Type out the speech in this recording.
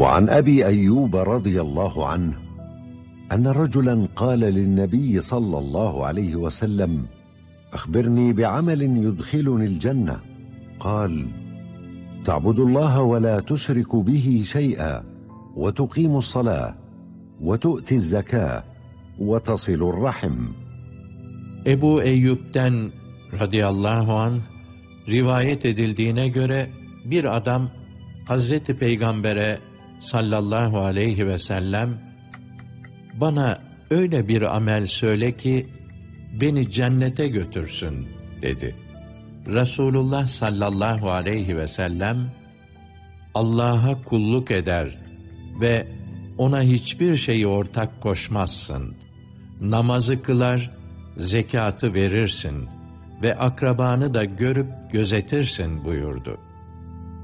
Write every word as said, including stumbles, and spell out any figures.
وعن أبي أيوب رضي الله عنه أن رجلا قال للنبي صلى الله عليه وسلم: أخبرني بعمل يدخلني الجنة. قال: تعبد الله ولا تشرك به شيئا، وتقيم الصلاة، وتؤتي الزكاة، وتصل الرحم. Ebu Eyyub'den radıyallahu anh rivayet edildiğine göre bir adam Hazreti Peygamber'e sallallahu aleyhi ve sellem bana öyle bir amel söyle ki beni cennete götürsün dedi. Resulullah sallallahu aleyhi ve sellem Allah'a kulluk eder ve ona hiçbir şeyi ortak koşmazsın. Namazı kılar, zekatı verirsin ve akrabanı da görüp gözetirsin buyurdu.